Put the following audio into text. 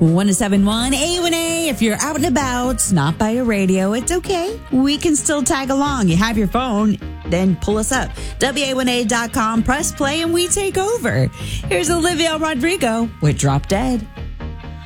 1071 A1A. If you're out and about, not by a radio, it's okay. We can still tag along. You have your phone, then pull us up. WA1A.com, press play, and we take over. Here's Olivia Rodrigo with Drop Dead.